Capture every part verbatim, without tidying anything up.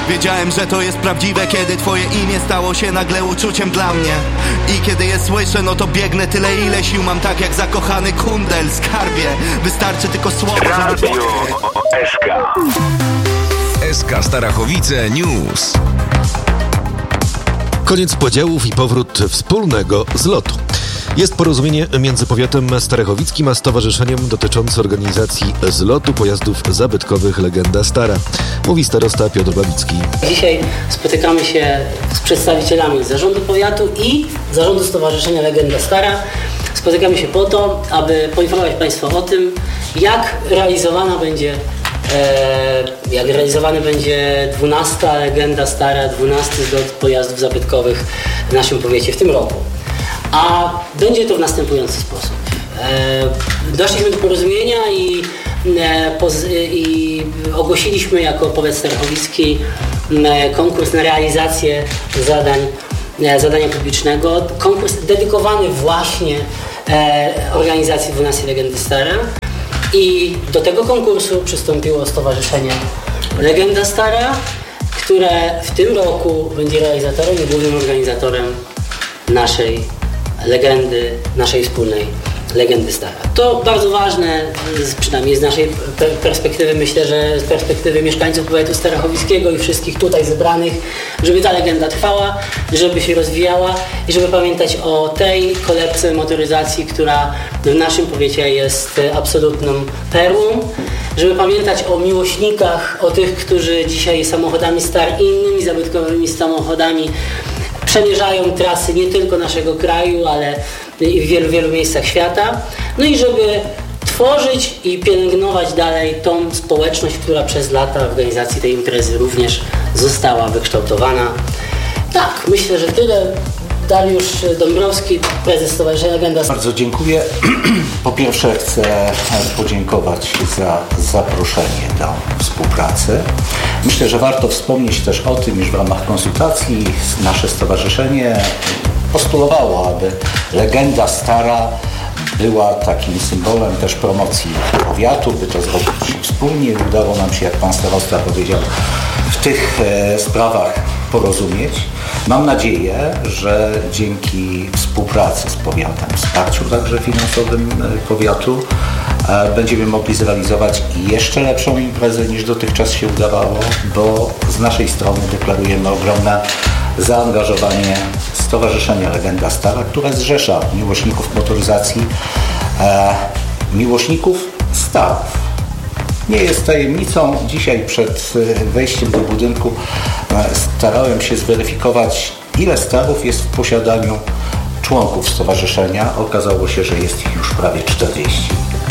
Wiedziałem, że to jest prawdziwe, kiedy twoje imię stało się nagle uczuciem dla mnie. I kiedy je słyszę, no to biegnę tyle, ile sił mam, tak jak zakochany kundel. Skarbie, wystarczy tylko słowo, żeby... Radio S K. S K Starachowice News. Koniec podziałów i powrót wspólnego zlotu. Jest porozumienie między powiatem starachowickim a stowarzyszeniem dotyczące organizacji zlotu pojazdów zabytkowych Legenda Stara, mówi starosta Piotr Babicki. Dzisiaj spotykamy się z przedstawicielami zarządu powiatu i zarządu Stowarzyszenia Legenda Stara. Spotykamy się po to, aby poinformować Państwa o tym, jak realizowana będzie e, jak realizowany będzie dwunasta Legenda Stara, dwunasty zlot pojazdów zabytkowych w naszym powiecie w tym roku. A będzie to w następujący sposób. E, doszliśmy do porozumienia i, e, poz, i ogłosiliśmy jako powiat starachowicki e, konkurs na realizację zadań, e, zadania publicznego. Konkurs dedykowany właśnie e, organizacji dwunastej Legendy Stara. I do tego konkursu przystąpiło Stowarzyszenie Legenda Stara, które w tym roku będzie realizatorem i głównym organizatorem naszej legendy, naszej wspólnej Legendy Stara. To bardzo ważne, przynajmniej z naszej perspektywy, myślę, że z perspektywy mieszkańców powiatu starachowickiego i wszystkich tutaj zebranych, żeby ta legenda trwała, żeby się rozwijała i żeby pamiętać o tej kolebce motoryzacji, która w naszym powiecie jest absolutną perłą, żeby pamiętać o miłośnikach, o tych, którzy dzisiaj samochodami Star i innymi zabytkowymi samochodami przemierzają trasy nie tylko naszego kraju, ale i w wielu, wielu miejscach świata. No i żeby tworzyć i pielęgnować dalej tą społeczność, która przez lata w organizacji tej imprezy również została wykształtowana. Tak, myślę, że tyle. Dariusz Dąbrowski, prezes Stowarzyszenia Legenda. Bardzo dziękuję. Po pierwsze chcę podziękować za zaproszenie do współpracy. Myślę, że warto wspomnieć też o tym, iż w ramach konsultacji nasze stowarzyszenie postulowało, aby Legenda Stara była takim symbolem też promocji powiatu, by to zrobić wspólnie. Udało nam się, jak pan starosta powiedział, w tych e, sprawach porozumieć. Mam nadzieję, że dzięki współpracy z powiatem, wsparciu także finansowym powiatu, e, będziemy mogli zrealizować jeszcze lepszą imprezę niż dotychczas się udawało, bo z naszej strony deklarujemy ogromne zaangażowanie Stowarzyszenia Legenda Stara, które zrzesza miłośników motoryzacji, e, miłośników starów. Nie jest tajemnicą, dzisiaj przed wejściem do budynku starałem się zweryfikować, ile starów jest w posiadaniu członków stowarzyszenia. Okazało się, że jest ich już prawie czterdzieści.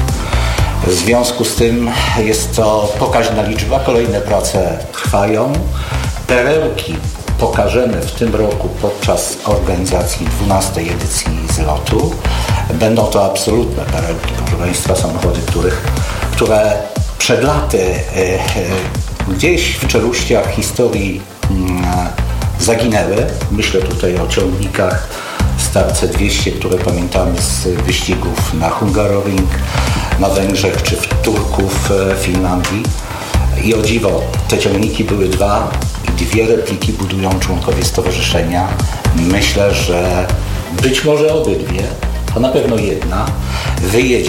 W związku z tym jest to pokaźna liczba, kolejne prace trwają. Perełki pokażemy w tym roku podczas organizacji dwunastej edycji zlotu. Będą to absolutne perełki, proszę Państwa, samochody, których, które przed laty e, e, gdzieś w czeluściach historii e, zaginęły. Myślę tutaj o ciągnikach Star C dwieście, które pamiętamy z wyścigów na Hungaroring, na Węgrzech czy w Turków w Finlandii. I o dziwo, te ciągniki były dwa i dwie repliki budują członkowie stowarzyszenia. Myślę, że być może obydwie, a na pewno jedna wyjedzie